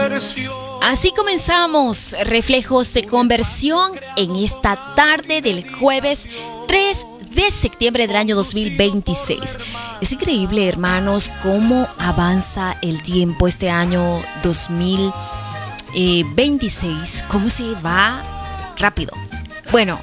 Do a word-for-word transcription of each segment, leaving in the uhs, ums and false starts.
Así comenzamos Reflejos de Conversión en esta tarde del jueves tres de septiembre del año dos mil veintiséis. Es increíble, hermanos, cómo avanza el tiempo este año dos mil veintiséis, cómo se va rápido. Bueno,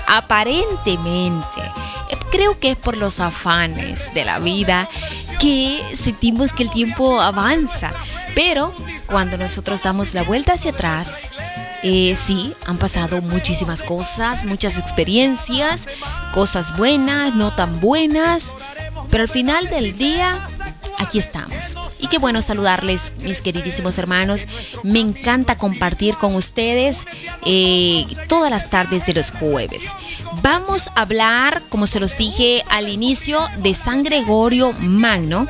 aparentemente, creo que es por los afanes de la vida que sentimos que el tiempo avanza, pero cuando nosotros damos la vuelta hacia atrás, eh, sí, han pasado muchísimas cosas, muchas experiencias, cosas buenas, no tan buenas, pero al final del día, aquí estamos. Y qué bueno saludarles, mis queridísimos hermanos. Me encanta compartir con ustedes eh, todas las tardes de los jueves. Vamos a hablar, como se los dije al inicio, de San Gregorio Magno.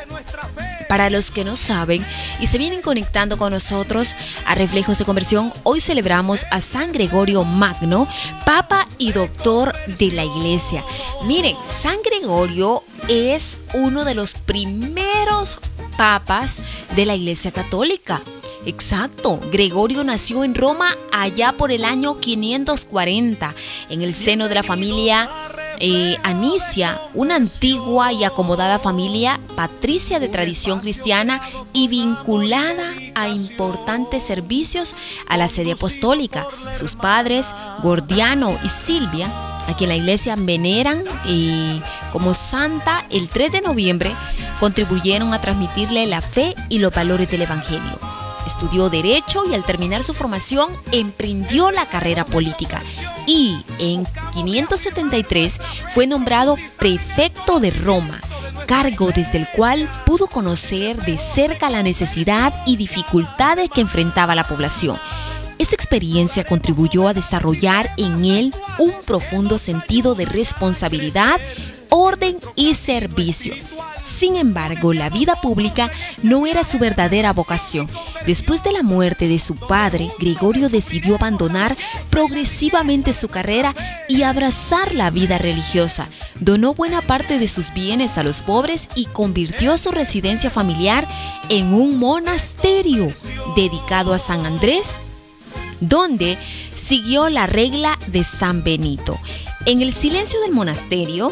Para los que no saben y se vienen conectando con nosotros a Reflejos de Conversión, hoy celebramos a San Gregorio Magno, Papa y Doctor de la Iglesia. Miren, San Gregorio es uno de los primeros papas de la Iglesia Católica. Exacto, Gregorio nació en Roma allá por el año quinientos cuarenta, en el seno de la familia Eh, Anicia, una antigua y acomodada familia patricia de tradición cristiana y vinculada a importantes servicios a la sede apostólica. Sus padres, Gordiano y Silvia, a quien la iglesia veneran eh, como santa el tres de noviembre, contribuyeron a transmitirle la fe y los valores del evangelio. Estudió Derecho y al terminar su formación emprendió la carrera política y en quinientos setenta y tres fue nombrado prefecto de Roma, cargo desde el cual pudo conocer de cerca la necesidad y dificultades que enfrentaba la población. Esta experiencia contribuyó a desarrollar en él un profundo sentido de responsabilidad, orden y servicio. Sin embargo, la vida pública no era su verdadera vocación. Después de la muerte de su padre, Gregorio decidió abandonar progresivamente su carrera y abrazar la vida religiosa. Donó buena parte de sus bienes a los pobres y convirtió su residencia familiar en un monasterio dedicado a San Andrés, donde siguió la regla de San Benito. En el silencio del monasterio,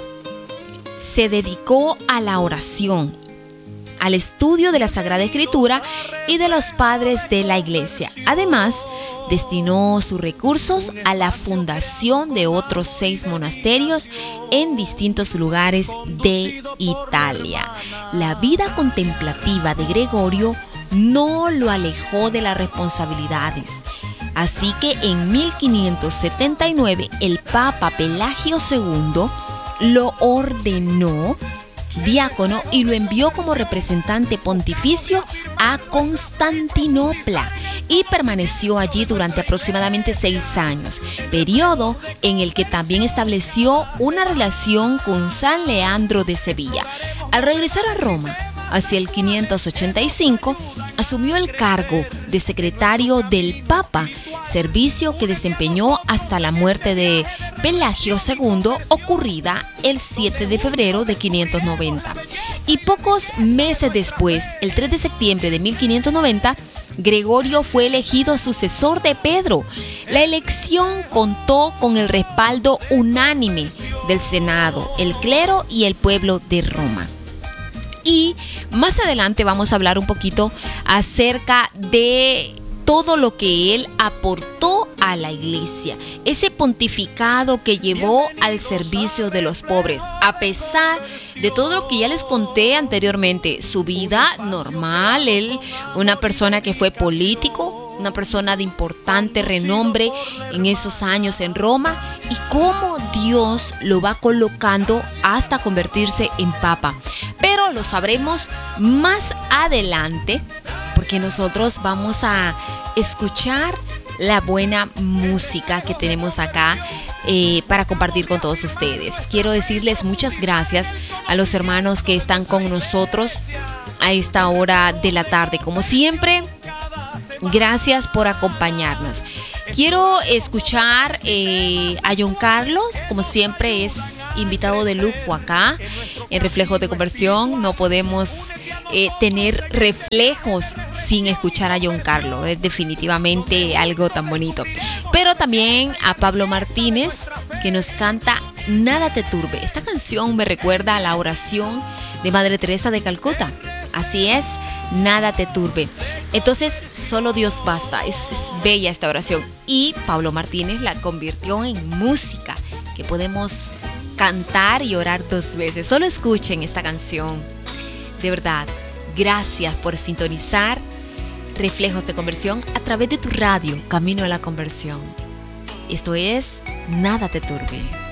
se dedicó a la oración, al estudio de la Sagrada Escritura y de los padres de la Iglesia. Además, destinó sus recursos a la fundación de otros seis monasterios en distintos lugares de Italia. La vida contemplativa de Gregorio no lo alejó de las responsabilidades. Así que en mil quinientos setenta y nueve el Papa Pelagio segundo lo ordenó diácono y lo envió como representante pontificio a Constantinopla y permaneció allí durante aproximadamente seis años, periodo en el que también estableció una relación con San Leandro de Sevilla. Al regresar a Roma, hacia el quinientos ochenta y cinco, asumió el cargo de secretario del Papa, servicio que desempeñó hasta la muerte de Pelagio segundo, ocurrida el siete de febrero de quinientos noventa. Y pocos meses después, el tres de septiembre de mil quinientos noventa, Gregorio fue elegido sucesor de Pedro. La elección contó con el respaldo unánime del Senado, el clero y el pueblo de Roma. Y más adelante vamos a hablar un poquito acerca de todo lo que él aportó a la iglesia, ese pontificado que llevó al servicio de los pobres, a pesar de todo lo que ya les conté anteriormente, su vida normal, él, una persona que fue político, una persona de importante renombre en esos años en Roma, y cómo Dios lo va colocando hasta convertirse en papa. Pero lo sabremos más adelante, porque nosotros vamos a escuchar la buena música que tenemos acá eh, para compartir con todos ustedes. Quiero decirles muchas gracias a los hermanos que están con nosotros a esta hora de la tarde. Como siempre, gracias por acompañarnos. Quiero escuchar eh, a John Carlos, como siempre es invitado de lujo acá. En Reflejos de Conversión no podemos eh, tener reflejos sin escuchar a John Carlos. Es definitivamente algo tan bonito. Pero también a Pablo Martínez, que nos canta Nada te turbe. Esta canción me recuerda a la oración de Madre Teresa de Calcuta. Así es, nada te turbe. Entonces, solo Dios basta. Es, es bella esta oración. Y Pablo Martínez la convirtió en música que podemos cantar y orar dos veces. Solo escuchen esta canción. De verdad, gracias por sintonizar Reflejos de Conversión a través de tu radio, Camino a la Conversión. Esto es Nada te turbe.